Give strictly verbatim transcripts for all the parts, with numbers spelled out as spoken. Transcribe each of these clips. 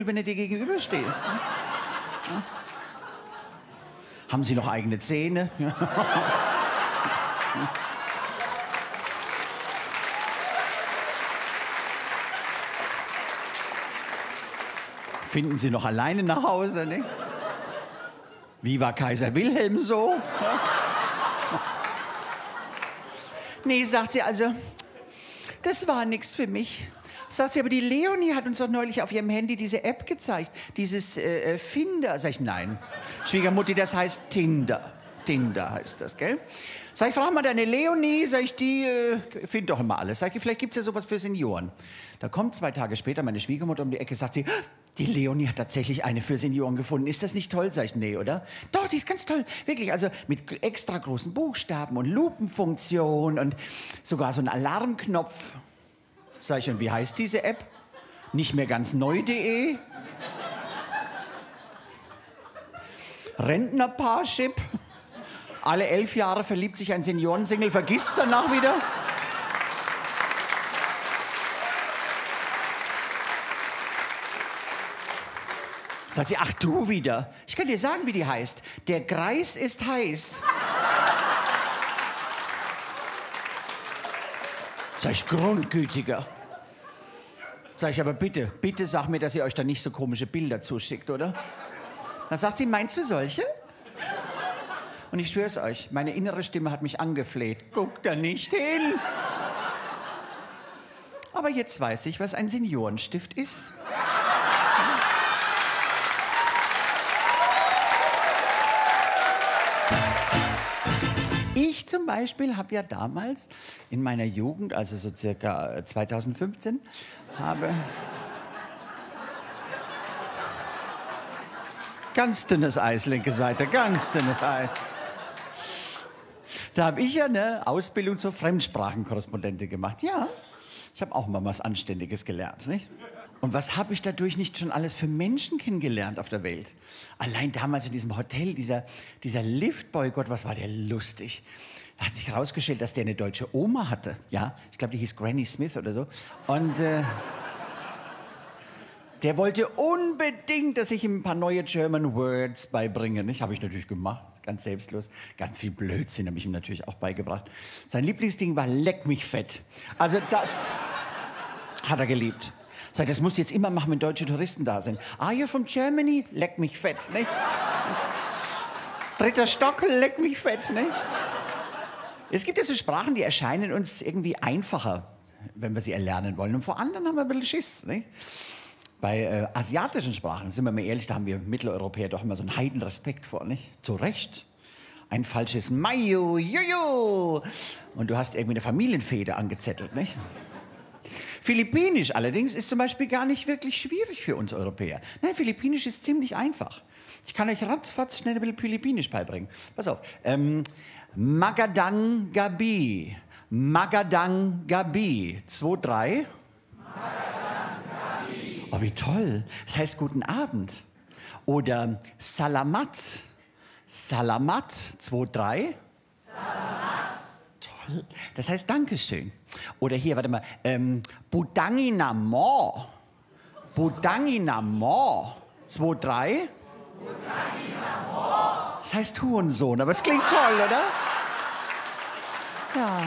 wenn er dir gegenübersteht. Ja. Haben Sie noch eigene Zähne? Ja. Finden Sie noch alleine nach Hause, ne? Wie war Kaiser Wilhelm so? Ja. Nee, sagt sie, also, das war nichts für mich. Sagt sie, aber die Leonie hat uns doch neulich auf ihrem Handy diese App gezeigt, dieses äh, Finder. Sag ich, nein, Schwiegermutti, das heißt Tinder. Tinder heißt das, gell? Sag ich, frag mal deine Leonie, sag ich, die äh, findet doch immer alles. Sag ich, vielleicht gibt's ja sowas für Senioren. Da kommt zwei Tage später meine Schwiegermutter um die Ecke, sagt sie, die Leonie hat tatsächlich eine für Senioren gefunden. Ist das nicht toll? Sag ich, nee, oder? Doch, die ist ganz toll. Wirklich, also mit extra großen Buchstaben und Lupenfunktion und sogar so ein Alarmknopf. Sag ich, und wie heißt diese App? Nicht mehr ganz neu.de? Rentnerpaarship? Alle elf Jahre verliebt sich ein Seniorensingle, vergisst danach wieder? Sagt sie, ach du wieder. Ich kann dir sagen, wie die heißt. Der Greis ist heiß. Sag ich, grundgütiger. Sag ich, aber bitte, bitte sag mir, dass ihr euch da nicht so komische Bilder zuschickt, oder? Dann sagt sie, meinst du solche? Und ich schwör's euch, meine innere Stimme hat mich angefleht. Guck da nicht hin. Aber jetzt weiß ich, was ein Seniorenstift ist. Ich zum Beispiel habe ja damals in meiner Jugend, also so circa zweitausendfünfzehn, habe ganz dünnes Eis, linke Seite, ganz dünnes Eis. Da habe ich ja eine Ausbildung zur Fremdsprachenkorrespondentin gemacht. Ja, ich habe auch mal was Anständiges gelernt, nicht? Und was habe ich dadurch nicht schon alles für Menschen kennengelernt auf der Welt? Allein damals in diesem Hotel, dieser, dieser Liftboy, Gott, was war der lustig. Da hat sich herausgestellt, dass der eine deutsche Oma hatte. Ja, ich glaube, die hieß Granny Smith oder so. Und äh, der wollte unbedingt, dass ich ihm ein paar neue German Words beibringe. Nicht? Habe ich natürlich gemacht, ganz selbstlos. Ganz viel Blödsinn habe ich ihm natürlich auch beigebracht. Sein Lieblingsding war Leck mich fett. Also das hat er geliebt. Sag, das musst du jetzt immer machen, wenn deutsche Touristen da sind. Are you from Germany? Leck mich fett, ne? Dritter Stock, leck mich fett, ne? Es gibt ja so Sprachen, die erscheinen uns irgendwie einfacher, wenn wir sie erlernen wollen. Und vor anderen haben wir ein bisschen Schiss, ne? Bei äh, asiatischen Sprachen, sind wir mal ehrlich, da haben wir Mitteleuropäer doch immer so einen Heidenrespekt vor, nicht? Zu Recht. Ein falsches Mayo, Jojo. Und du hast irgendwie eine Familienfehde angezettelt, nicht? Philippinisch allerdings ist zum Beispiel gar nicht wirklich schwierig für uns Europäer. Nein, Philippinisch ist ziemlich einfach. Ich kann euch ratzfatz schnell ein bisschen Philippinisch beibringen. Pass auf. Ähm, Magadang Gabi. Magadang Gabi. Zwei, drei. Magadang Gabi. Oh, wie toll. Das heißt guten Abend. Oder Salamat. Salamat. Zwei, drei. Salamat. Toll. Das heißt Dankeschön. Oder hier, warte mal, ähm, Budanginamo. Budanginamo. Zwei, drei. Budanginamo. Das heißt Hurensohn, aber es klingt toll, oder? Ja.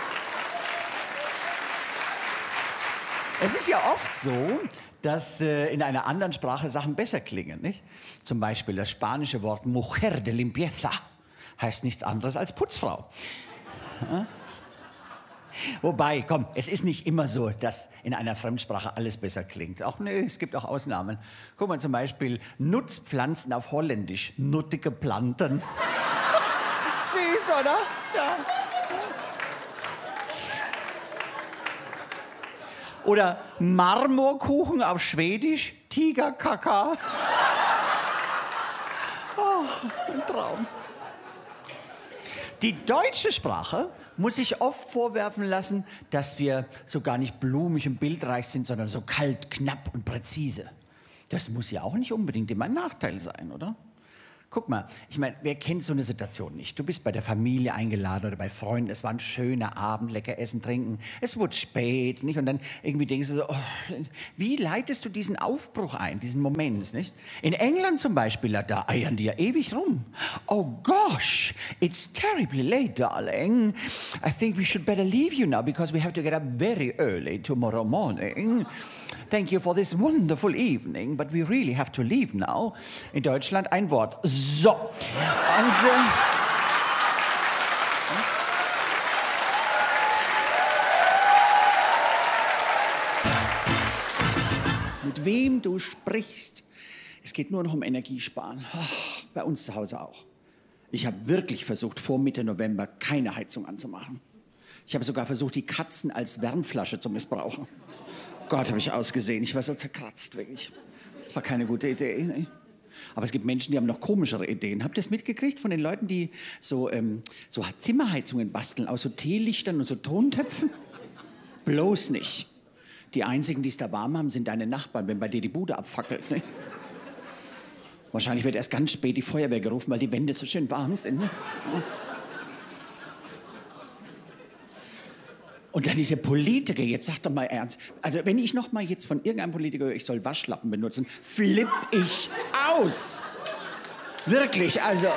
Es ist ja oft so, dass äh, in einer anderen Sprache Sachen besser klingen, nicht? Zum Beispiel das spanische Wort Mujer de Limpieza heißt nichts anderes als Putzfrau. Ja? Wobei, komm, es ist nicht immer so, dass in einer Fremdsprache alles besser klingt. Auch nee, es gibt auch Ausnahmen. Guck mal zum Beispiel Nutzpflanzen auf Holländisch. Nuttige Planten. Süß, oder? Ja. Oder Marmorkuchen auf Schwedisch. Tigerkaka. Oh, ein Traum. Die deutsche Sprache muss sich oft vorwerfen lassen, dass wir so gar nicht blumig und bildreich sind, sondern so kalt, knapp und präzise. Das muss ja auch nicht unbedingt immer ein Nachteil sein, oder? Guck mal, ich meine, wer kennt so eine Situation nicht? Du bist bei der Familie eingeladen oder bei Freunden, es war ein schöner Abend, lecker essen, trinken, es wurde spät, nicht? Und dann irgendwie denkst du so, oh, wie leitest du diesen Aufbruch ein, diesen Moment, nicht? In England zum Beispiel, da eiern die ja ewig rum. Oh gosh, it's terribly late, darling. I think we should better leave you now because we have to get up very early tomorrow morning. Thank you for this wonderful evening, but we really have to leave now. In Deutschland ein Wort. So. Und, äh, mit wem du sprichst. Es geht nur noch um Energiesparen. Ach, bei uns zu Hause auch. Ich habe wirklich versucht, vor Mitte November keine Heizung anzumachen. Ich habe sogar versucht, die Katzen als Wärmflasche zu missbrauchen. Gott, habe ich ausgesehen. Ich war so zerkratzt, wirklich. Das war keine gute Idee. Ne? Aber es gibt Menschen, die haben noch komischere Ideen. Habt ihr das mitgekriegt von den Leuten, die so, ähm, so Zimmerheizungen basteln aus so Teelichtern und so Tontöpfen? Bloß nicht. Die einzigen, die es da warm haben, sind deine Nachbarn, wenn bei dir die Bude abfackelt. Ne? Wahrscheinlich wird erst ganz spät die Feuerwehr gerufen, weil die Wände so schön warm sind. Ne? Und dann diese Politiker, jetzt sag doch mal ernst. Also wenn ich noch mal jetzt von irgendeinem Politiker höre, ich soll Waschlappen benutzen, flipp ich aus. Wirklich, also.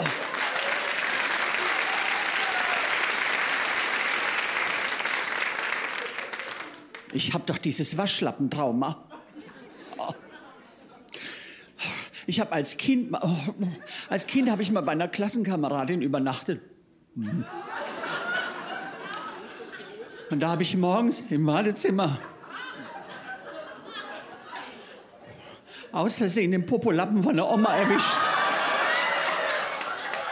Ich hab doch dieses Waschlappentrauma. Oh. Ich habe als Kind, oh, als Kind habe ich mal bei einer Klassenkameradin übernachtet. Hm. Und da habe ich morgens im Badezimmer aus Versehen den Popolappen von der Oma erwischt.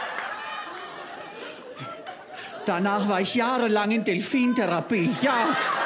Danach war ich jahrelang in Delfintherapie. Ja.